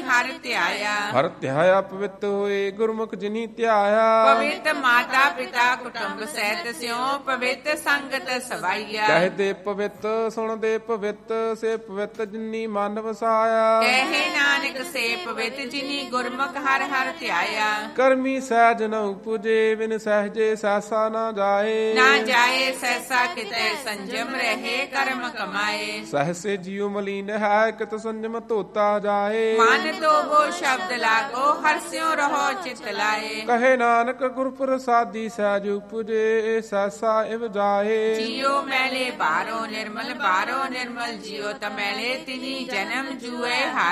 ਹਰ ਧਿਆਇਆ। ਹਰ ਧਿਆਇਆ ਪਵਿੱਤ ਹੋਏ ਗੁਰਮੁਖ ਜਿਨੀ ਧਿਆਇਆ। ਪਵਿੱਤ ਮਾਤਾ ਪਿਤਾ ਕੁਟੁੰਬ ਸਹਿਤ ਸਿਉ ਪਵਿੱਤ ਸੰਗਤ ਸਵਾਈਆ। ਕਹਦੇ ਪਵਿੱਤ ਸੁਣਦੇ ਪਵਿੱਤ ਸੇ ਪਵਿੱਤ ਜਿਨੀ ਮਨ ਵਸਾਇਆ। ਕਹੇ ਨਾਨਕ ਸੇ ਪਵਿੱਤ ਜਿਨੀ ਗੁਰਮੁਖ ਹਰ ਹਰ ਧਿਆਇਆ। ਕਰਮੀ ਸਹਿਜ ਨ ਉਪਜੇ ਬਿਨ ਸਹਿਜੇ ਸੈਸਾ ਨਾ ਜਾਏ। ਨਾ ਜਾਏ ਸੈਸਾ ਕਿਤੇ ਸੰਜਮ ਰਹੇ ਕਰਮ ਕਮਾਏ। ਸਹਸੇ ਜੀਉ ਮਲੀਨ ਹੈ ਕਿਤ ਸੰਜਮ ਧੋਤਾ ਜਾਏ। ਮਨ ਧੋਵੋ ਸ਼ਬਦ ਲਾਗੋ ਹਰਸਿਓ ਰਹੋ ਚਿਤ ਲਾਏ। ਕਹੇ ਨਾਨਕ ਗੁਰ ਪ੍ਰਸਾਦੀ ਸਹਿਜ ਉਪਜੇ ਸੈਸਾ ਇਵ ਜਾਏ। ਜੀਉ ਮੈਲੇ ਬਾਹਰੋਂ ਨਿਰਮਲ ਬਾਹਰੋਂ ਨਿਰਮਲ ਜੀਉ ਤਮੈਲੇ ਤਿਨੀ ਜਨਮ ਜੂਏ